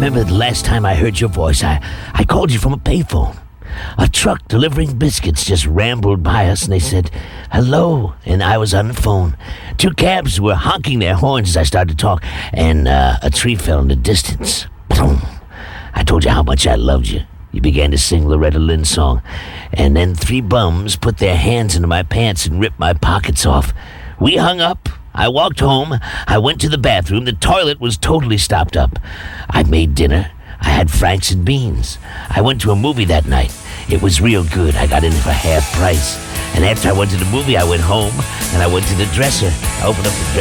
remember the last time I heard your voice. I called you from a payphone. A truck delivering biscuits just rambled by us, and they said, hello, and I was on the phone. 2 cabs were honking their horns as I started to talk, and a tree fell in the distance. Boom. I told you how much I loved you. You began to sing Loretta Lynn's song, and then 3 bums put their hands into my pants and ripped my pockets off. We hung up. I walked home. I went to the bathroom. The toilet was totally stopped up. I made dinner. I had franks and beans. I went to a movie that night. It was real good. I got in for half price. And after I went to the movie, I went home, and I went to the dresser. I opened up the dresser.